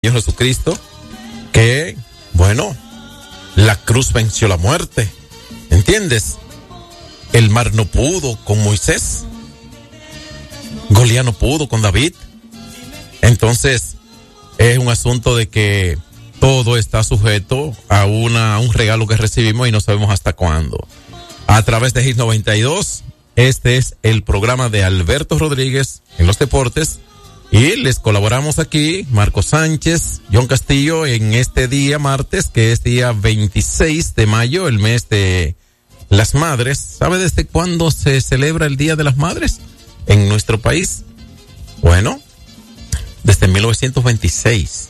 Señor Jesucristo, que, bueno, la cruz venció la muerte, ¿entiendes? El mar no pudo con Moisés, Goliat no pudo con David. Entonces, es un asunto de que todo está sujeto a un regalo que recibimos y no sabemos hasta cuándo. A través de Hit 92, este es el programa de Alberto Rodríguez en los deportes. Y les colaboramos aquí, Marco Sánchez, John Castillo, en este día martes, que es día 26 de mayo, el mes de las madres. ¿Sabe desde cuándo se celebra el Día de las Madres en nuestro país? Bueno, desde 1926.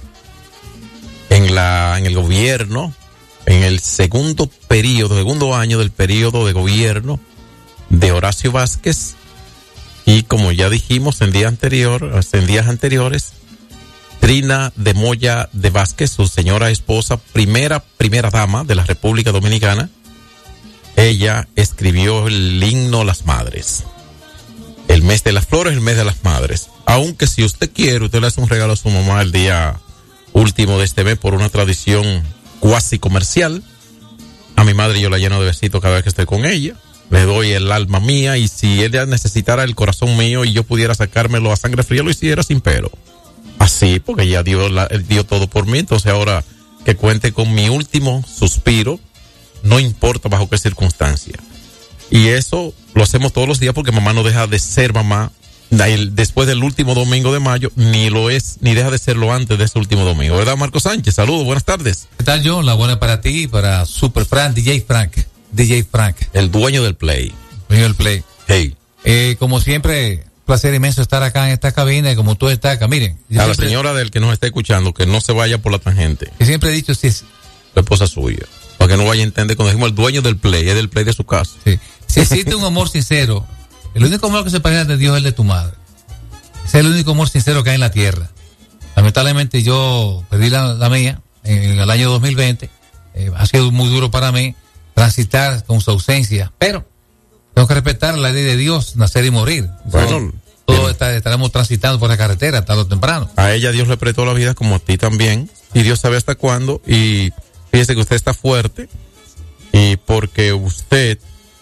En el gobierno, en el segundo año del periodo de gobierno de Horacio Vázquez. Y como ya dijimos en días anteriores, Trina de Moya de Vázquez, su señora esposa, primera dama de la República Dominicana, ella escribió el himno a las madres. El mes de las flores, el mes de las madres. Aunque si usted quiere, usted le hace un regalo a su mamá el día último de este mes por una tradición cuasi comercial. A mi madre yo la lleno de besitos cada vez que estoy con ella. Le doy el alma mía, y si ella necesitara el corazón mío y yo pudiera sacármelo a sangre fría, lo hiciera sin pero. Así, porque ella dio todo por mí. Entonces ahora que cuente con mi último suspiro, no importa bajo qué circunstancia. Y eso lo hacemos todos los días porque mamá no deja de ser mamá después del último domingo de mayo, ni lo es, ni deja de serlo antes de ese último domingo. ¿Verdad, Marco Sánchez? Saludos, buenas tardes. ¿Qué tal, John? La buena para ti y para Super Frank, DJ Frank. El dueño del Play. Hey. Como siempre, placer inmenso estar acá en esta cabina y como tú estás acá. Miren. La señora del que nos está escuchando, que no se vaya por la tangente. Que siempre he dicho, sí. La esposa suya. Para que no vaya a entender cuando decimos el dueño del Play, es del Play de su casa. Sí. Si existe un amor sincero, el único amor que se parece de Dios es el de tu madre. Ese es el único amor sincero que hay en la tierra. Lamentablemente yo perdí la mía en el año 2020. Ha sido muy duro para mí transitar con su ausencia, pero tengo que respetar la ley de Dios, nacer y morir. Bueno, todos estaremos transitando por la carretera tarde o temprano. A ella Dios le prestó la vida como a ti también, y Dios sabe hasta cuándo. Y fíjese que usted está fuerte, y porque usted,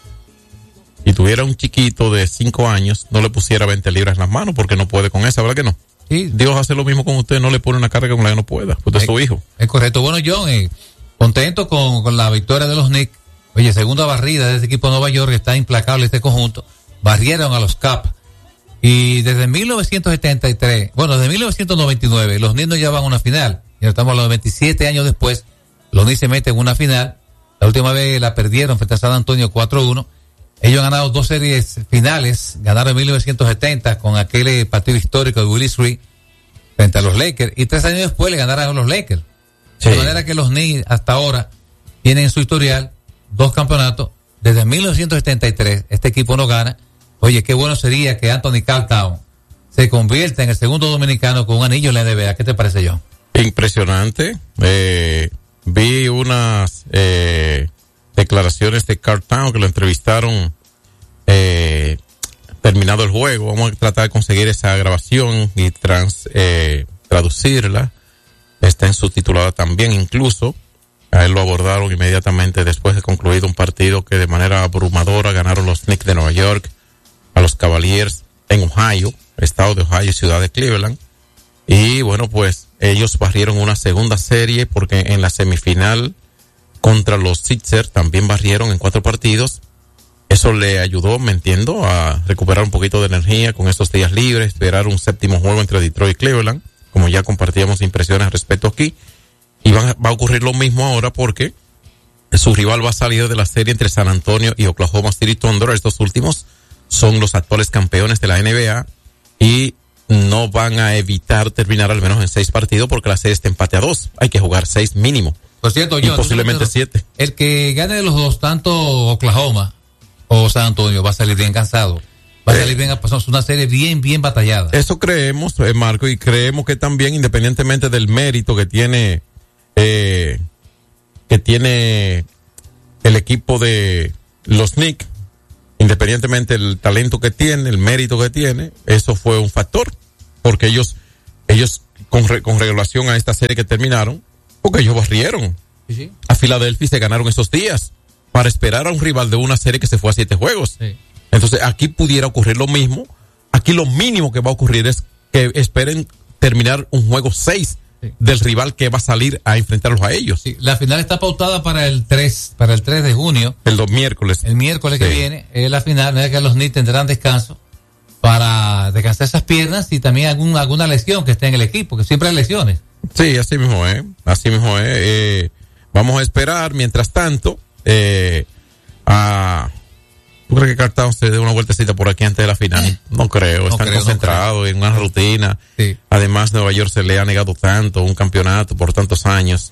y tuviera un chiquito de 5 años, no le pusiera 20 libras en las manos, porque no puede con esa, ¿verdad que no? Sí. Dios hace lo mismo con usted, no le pone una carga con la que no pueda, usted es su hijo. Es correcto. Bueno, John, contento con la victoria de los Knicks. Oye, segunda barrida de este equipo de Nueva York, está implacable este conjunto. Barrieron a los Caps. Y desde 1973, desde 1999, los Knicks no llevan una final. Y estamos a los 27 años después, los Knicks se meten en una final. La última vez la perdieron frente a San Antonio 4-1. Ellos han ganado 2 series finales. Ganaron en 1970 con aquel partido histórico de Willis Reed frente a los Lakers. Y 3 años después le ganaron a los Lakers. Sí. De manera que los Knicks hasta ahora tienen en su historial 2 campeonatos. Desde 1973 este equipo no gana. Oye, qué bueno sería que Anthony Carltown se convierta en el segundo dominicano con un anillo en la NBA. ¿Qué te parece, John? Impresionante. Vi unas declaraciones de Carltown que lo entrevistaron terminado el juego. Vamos a tratar de conseguir esa grabación y traducirla. Está en subtitulada también, incluso. A él lo abordaron inmediatamente después de concluido un partido que de manera abrumadora ganaron los Knicks de Nueva York a los Cavaliers en Ohio, estado de Ohio, ciudad de Cleveland. Y bueno, pues ellos barrieron una segunda serie porque en la semifinal contra los Sixers también barrieron en 4 partidos. Eso le ayudó, me entiendo, a recuperar un poquito de energía con estos días libres, esperar un 7º juego entre Detroit y Cleveland, como ya compartíamos impresiones al respecto aquí. Y va a ocurrir lo mismo ahora porque su rival va a salir de la serie entre San Antonio y Oklahoma City Thunder. Estos últimos son los actuales campeones de la NBA y no van a evitar terminar al menos en 6 partidos porque la serie está empate a 2. Hay que jugar 6 mínimo. Por cierto, y posiblemente 7. El que gane de los dos, tanto Oklahoma o San Antonio, va a salir bien cansado. Va a salir bien, es una serie bien batallada. Eso creemos, Marco, y creemos que también, independientemente del mérito que tiene el equipo de los Knicks, independientemente del talento que tiene, el mérito que tiene, eso fue un factor, porque ellos con relación a esta serie que terminaron, porque ellos barrieron a Filadelfia y se ganaron esos días para esperar a un rival de una serie que se fue a 7 juegos. Sí. Entonces aquí pudiera ocurrir lo mismo. Aquí lo mínimo que va a ocurrir es que esperen terminar un juego 6 del rival que va a salir a enfrentarlos a ellos. Sí, la final está pautada para el 3 de junio. Miércoles. El miércoles que viene es la final, no es que los Knicks tendrán descanso para descansar esas piernas y también alguna lesión que esté en el equipo, que siempre hay lesiones. Sí, así mismo es. Vamos a esperar, mientras tanto, ¿tú crees que Karl Towns se dé una vueltecita por aquí antes de la final? No creo, están concentrados en una rutina. Sí. Además, Nueva York se le ha negado tanto un campeonato por tantos años.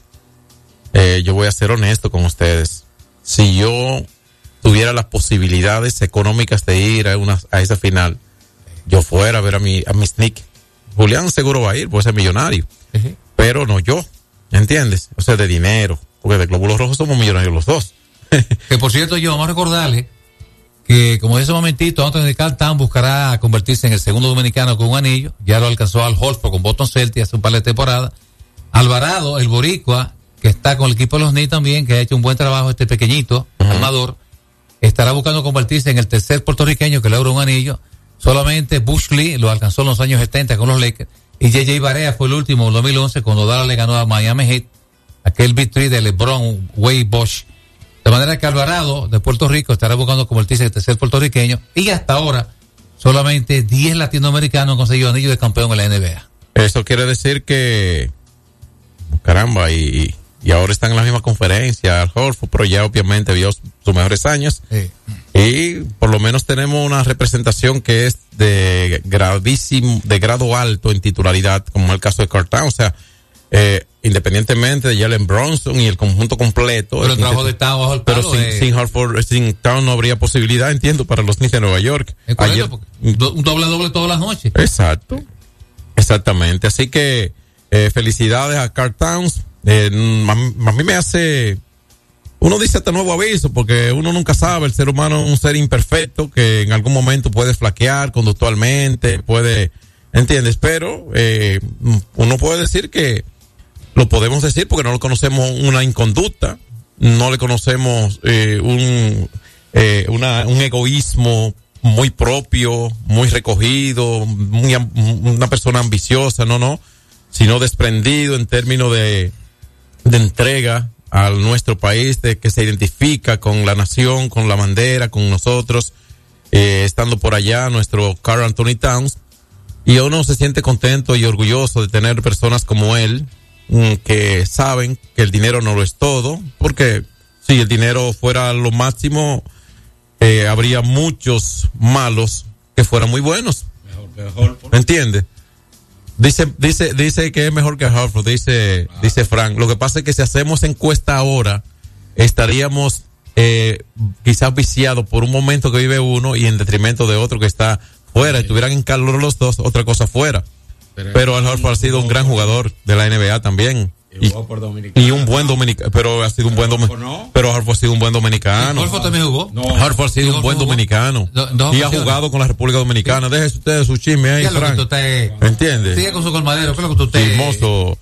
Yo voy a ser honesto con ustedes. Si yo tuviera las posibilidades económicas de ir a esa final, yo fuera a ver a mis Knicks. Julián seguro va a ir, puede ser millonario. Uh-huh. Pero no yo, ¿entiendes? O sea, de dinero, porque de Glóbulos Rojos somos millonarios los dos. Que por cierto, yo vamos a recordarle que como en ese momentito Anthony Karl Towns buscará convertirse en el segundo dominicano con un anillo. Ya lo alcanzó Al Horford con Boston Celtics hace un par de temporadas. Alvarado, el boricua, que está con el equipo de los Knicks también, que ha hecho un buen trabajo, este pequeñito armador, estará buscando convertirse en el tercer puertorriqueño que logra un anillo. Solamente Bush Lee lo alcanzó en los años 70 con los Lakers, y J.J. Barea fue el último en 2011 cuando Dallas le ganó a Miami Heat, aquel victory de LeBron, Wade, Bosh. De manera que Alvarado de Puerto Rico estará buscando convertirse en el tercer puertorriqueño, y hasta ahora solamente 10 latinoamericanos han conseguido anillo de campeón en la NBA. Eso quiere decir que caramba, y ahora están en la misma conferencia Al Horford, pero ya obviamente vio sus mejores años. Sí. Y por lo menos tenemos una representación que es de grado alto en titularidad, como el caso de Karl Towns. O sea, independientemente de Jalen Brunson y el conjunto completo. Pero el trabajo de Towns bajo el palo. Pero sin Towns no habría posibilidad, entiendo, para los Knicks de Nueva York. Ayer, un doble todas las noches. Exacto. Exactamente. Así que felicidades a Karl Towns. A mí me hace... Uno dice hasta nuevo aviso, porque uno nunca sabe, el ser humano es un ser imperfecto que en algún momento puede flaquear conductualmente, ¿entiendes? Pero uno puede decir que, lo podemos decir porque no le conocemos una inconducta, no le conocemos un egoísmo muy propio, muy recogido, una persona ambiciosa, no, sino desprendido en términos de entrega a nuestro país, de que se identifica con la nación, con la bandera, con nosotros, estando por allá nuestro Karl Anthony Towns, y uno se siente contento y orgulloso de tener personas como él, que saben que el dinero no lo es todo, porque si el dinero fuera lo máximo, habría muchos malos que fueran muy buenos. Mejor. ¿Entiendes? Dice que es mejor que Horford, dice Frank. Lo que pasa es que si hacemos encuesta ahora, estaríamos quizás viciados por un momento que vive uno y en detrimento de otro que está fuera. Estuvieran en calor los dos, otra cosa fuera. Pero Al Horford ha sido un gran jugador de la NBA también. Y un buen dominicano, pero ha sido un buen dominicano. Pero Horford ha sido un buen dominicano. ¿Horford también jugó? No. Horford ha sido un buen dominicano. Y ha jugado con la República Dominicana. Déjese usted su chisme ahí, Frank. ¿Entiende? Sigue con su colmadero, ¿qué es lo que usted? Chismoso.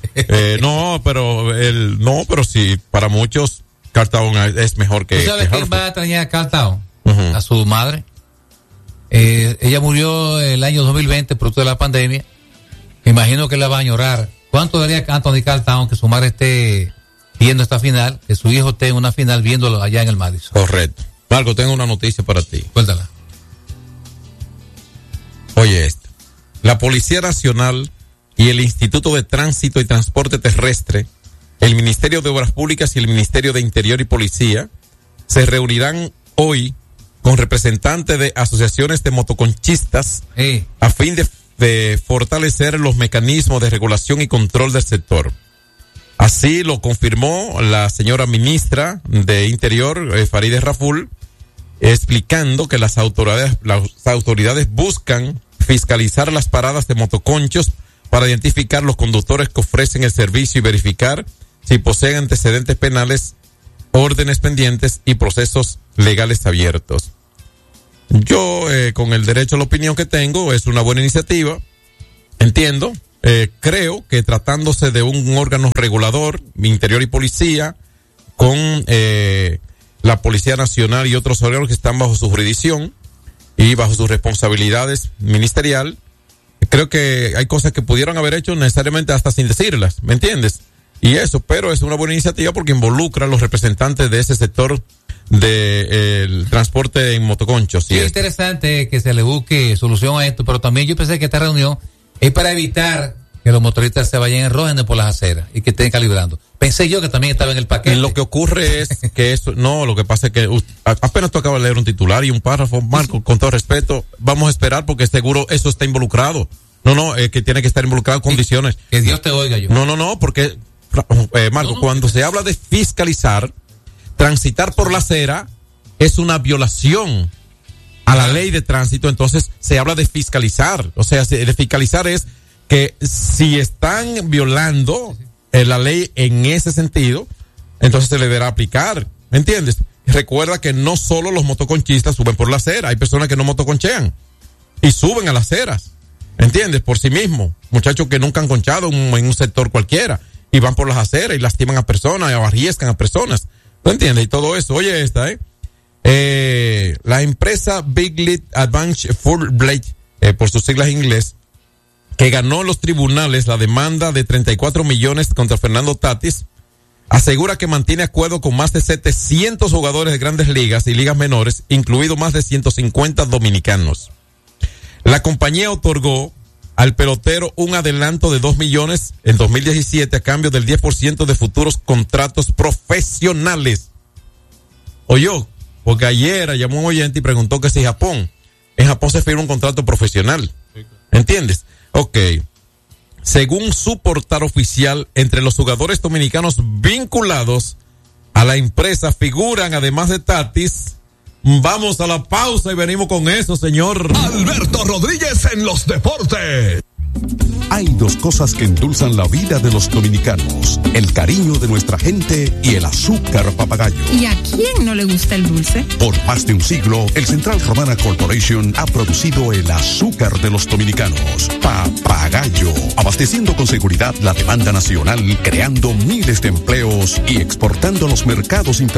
Pero sí, para muchos, Karl Towns es mejor que. ¿Tú sabes quién va a extrañar a Karl Towns? A su madre. Ella murió el año 2020, producto de la pandemia. Me imagino que la va a añorar. ¿Cuánto daría Anthony Karl Towns que su madre esté viendo esta final, que su hijo esté en una final viéndolo allá en el Madison? Correcto. Marco, tengo una noticia para ti. Cuéntala. Oye esto. La Policía Nacional y el Instituto de Tránsito y Transporte Terrestre, el Ministerio de Obras Públicas y el Ministerio de Interior y Policía se reunirán hoy con representantes de asociaciones de motoconchistas a fin de fortalecer los mecanismos de regulación y control del sector. Así lo confirmó la señora ministra de Interior, Farideh Raful, explicando que las autoridades buscan fiscalizar las paradas de motoconchos para identificar los conductores que ofrecen el servicio y verificar si poseen antecedentes penales, órdenes pendientes y procesos legales abiertos. Yo, con el derecho a la opinión que tengo, es una buena iniciativa. Entiendo, creo que tratándose de un órgano regulador, Interior y Policía, con la Policía Nacional y otros órganos que están bajo su jurisdicción y bajo sus responsabilidades ministerial, creo que hay cosas que pudieron haber hecho necesariamente hasta sin decirlas, ¿me entiendes? Y eso, pero es una buena iniciativa porque involucra a los representantes de ese sector del transporte en motoconchos. Sí, es interesante que se le busque solución a esto, pero también yo pensé que esta reunión es para evitar que los motoristas se vayan en rógenes por las aceras y que estén calibrando. Pensé yo que también estaba en el paquete. Lo que ocurre es que eso, no, lo que pasa es que apenas tú acabas de leer un titular y un párrafo, Marco, con todo respeto, vamos a esperar porque seguro eso está involucrado. No, que tiene que estar involucrado en condiciones. Que Dios te oiga yo. No, porque, Marco, cuando se habla de fiscalizar, transitar por la acera es una violación a la ley de tránsito, entonces se habla de fiscalizar. O sea, de fiscalizar es que si están violando la ley en ese sentido, entonces se le deberá aplicar, ¿me entiendes? Recuerda que no solo los motoconchistas suben por la acera, hay personas que no motoconchean y suben a las aceras, ¿me entiendes? Por sí mismos, muchachos que nunca han conchado en un sector cualquiera y van por las aceras y lastiman a personas o arriesgan a personas, ¿me entiendes? Y todo eso, oye esta, la empresa Big Lead Advanced Full Blade, por sus siglas en inglés, que ganó en los tribunales la demanda de 34 millones contra Fernando Tatis, asegura que mantiene acuerdo con más de 700 jugadores de grandes ligas y ligas menores, incluidos más de 150 dominicanos. La compañía otorgó al pelotero un adelanto de 2 millones en 2017 a cambio del 10% de futuros contratos profesionales. Oyó, porque ayer llamó un oyente y preguntó que si en Japón se firma un contrato profesional. ¿Entiendes? Ok. Según su portal oficial, entre los jugadores dominicanos vinculados a la empresa figuran, además de Tatis. Vamos a la pausa y venimos con eso, señor. Alberto Rodríguez en los deportes. Hay dos cosas que endulzan la vida de los dominicanos: el cariño de nuestra gente y el azúcar papagayo. ¿Y a quién no le gusta el dulce? Por más de un siglo, el Central Romana Corporation ha producido el azúcar de los dominicanos, Papagayo, abasteciendo con seguridad la demanda nacional, creando miles de empleos y exportando a los mercados internacionales.